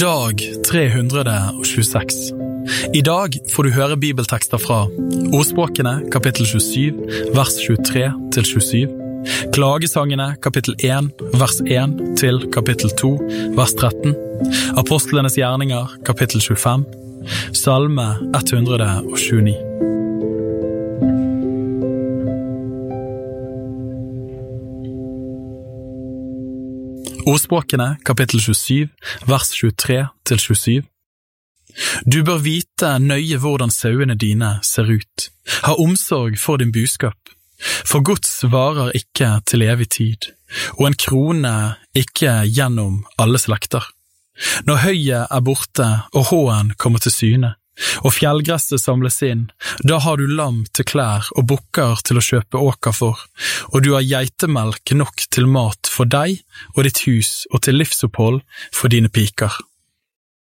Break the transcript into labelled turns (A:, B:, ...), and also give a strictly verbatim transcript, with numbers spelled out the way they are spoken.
A: Dag tre hundre tjueseks. I dag får du høre bibeltekster fra Ordspråkene kapittel tjuesju, vers tjuetre til tjuesju, Klagesangene kapittel én, vers én til kapittel to, vers tretten, Apostlenes gjerninger kapittel tjuefem, Salme ett hundre tjueni. Ordspråkene kapittel tjuesju, vers tjuetre til tjuesju. Du bør vite nøye hvordan sauene dine ser ut. Ha omsorg for din buskap. For Guds varer ikke til evig tid, og en krone ikke gjennom alle slekter. Når høyet er borte og håen kommer til syne, og fjellgresset samles inn, da har du lam til klær og bukker til å kjøpe åker for, og du har geitemelk nok til mat for deg og ditt hus og til livsopphold for dine piker.